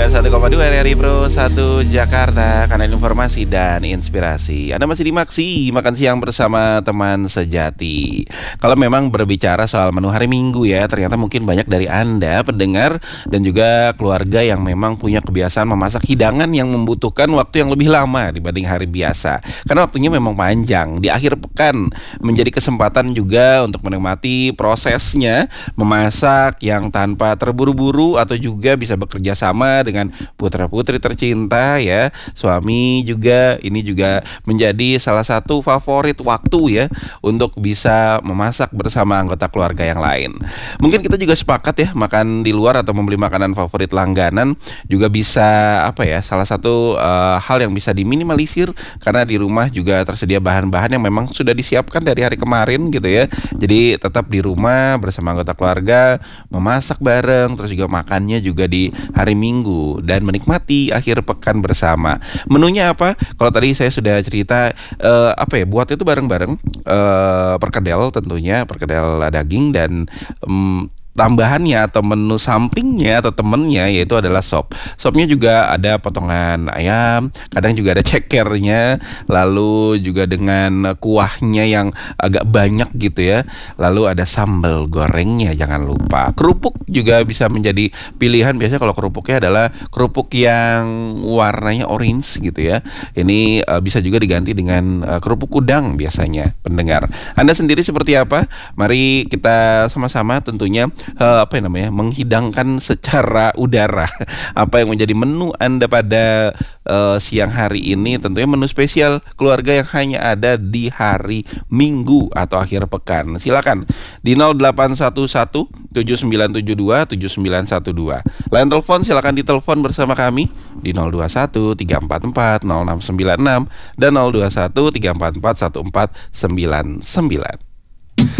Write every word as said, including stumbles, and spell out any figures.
seratus koma dua R R I Pro satu Jakarta, kanal informasi dan inspirasi. Anda masih di Maksi, makan siang bersama teman sejati. Kalau memang berbicara soal menu hari Minggu ya, ternyata mungkin banyak dari Anda pendengar dan juga keluarga yang memang punya kebiasaan memasak hidangan yang membutuhkan waktu yang lebih lama dibanding hari biasa. Karena waktunya memang panjang. Di akhir pekan menjadi kesempatan juga untuk menikmati prosesnya memasak yang tanpa terburu-buru, atau juga bisa bekerja sama dengan putra-putri tercinta ya, suami juga. Ini juga menjadi salah satu favorit waktu ya untuk bisa memasak bersama anggota keluarga yang lain. Mungkin kita juga sepakat ya, makan di luar atau membeli makanan favorit langganan juga bisa apa ya, salah satu uh, hal yang bisa diminimalisir karena di rumah juga tersedia bahan-bahan yang memang sudah disiapkan dari hari kemarin gitu ya. Jadi tetap di rumah bersama anggota keluarga memasak bareng, terus juga makannya juga di hari Minggu dan menikmati akhir pekan bersama. Menunya apa? Kalau tadi saya sudah cerita uh, apa ya, buat itu bareng-bareng, uh, perkedel tentunya, perkedel daging dan um, tambahannya atau menu sampingnya atau temennya yaitu adalah sop. Sopnya juga ada potongan ayam, kadang juga ada cekernya, lalu juga dengan kuahnya yang agak banyak gitu ya. Lalu ada sambal gorengnya, jangan lupa. Kerupuk juga bisa menjadi pilihan. Biasanya kalau kerupuknya adalah kerupuk yang warnanya orange gitu ya. Ini uh, bisa juga diganti dengan uh, kerupuk udang biasanya, pendengar. Anda sendiri seperti apa? Mari kita sama-sama tentunya Uh, apa yang namanya menghidangkan secara udara apa yang menjadi menu Anda pada uh, siang hari ini. Tentunya menu spesial keluarga yang hanya ada di hari Minggu atau akhir pekan. Silakan di nol delapan satu satu tujuh sembilan tujuh dua tujuh sembilan satu dua. Line telepon silakan ditelepon bersama kami di nol dua satu tiga empat empat nol enam sembilan enam dan nol dua satu tiga empat empat satu empat sembilan sembilan.